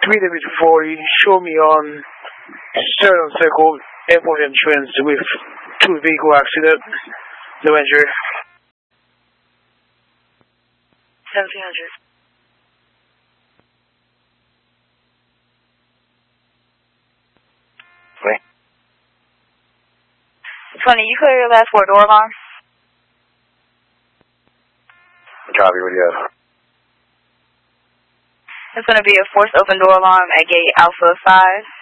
3 days before, you showed me on Sterling Circle airport entrance with 2 vehicle accident. No injury. 1700. Wait. 20, you clear your last 4 door alarms? Copy, what do you have? It's going to be a forced open door alarm at gate Alpha 5.